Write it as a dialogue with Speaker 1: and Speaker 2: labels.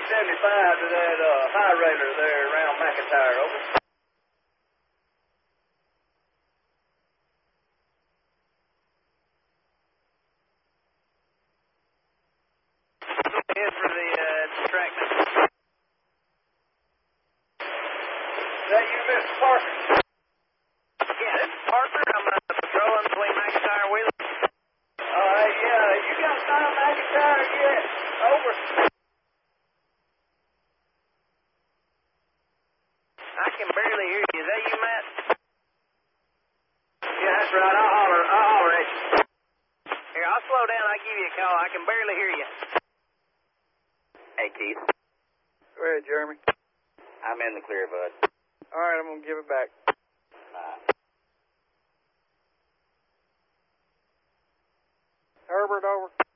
Speaker 1: 75 to that high railer there around McIntyre, over.
Speaker 2: Head for the track now.
Speaker 1: Is that you, Mr. Parker?
Speaker 2: Yeah, this is Parker. I'm patrolling between McIntyre and Wheeler.
Speaker 1: All right, yeah. You got Tom McIntyre yet? Over.
Speaker 2: I can barely hear you. Is that you, Matt?
Speaker 1: Yeah, that's right. I'll holler at you.
Speaker 2: Here, I'll slow down. I'll give you a call. I can barely hear you.
Speaker 3: Hey, Keith.
Speaker 1: Go ahead, Jeremy.
Speaker 3: I'm in the clear, bud.
Speaker 1: All right, I'm going to give it back. Herbert, over.